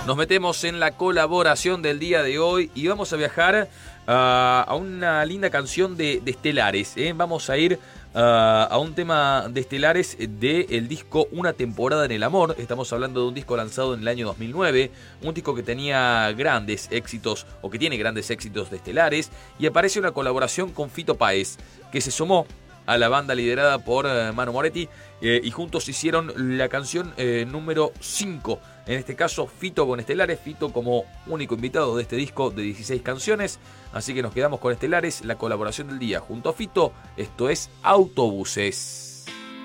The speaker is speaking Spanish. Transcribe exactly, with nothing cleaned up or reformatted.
Nos metemos en la colaboración del día de hoy y vamos a viajar uh, a una linda canción de, de Estelares. ¿eh? Vamos a ir uh, a un tema de Estelares del disco Una temporada en el amor. Estamos hablando de un disco lanzado en el año dos mil nueve, un disco que tenía grandes éxitos, o que tiene grandes éxitos de Estelares, y aparece una colaboración con Fito Páez, que se sumó a la banda liderada por uh, Manu Moretti, eh, y juntos hicieron la canción eh, número cinco. En este caso, Fito con Estelares, Fito como único invitado de este disco de dieciséis canciones. Así que nos quedamos con Estelares, la colaboración del día junto a Fito. Esto es Autobuses.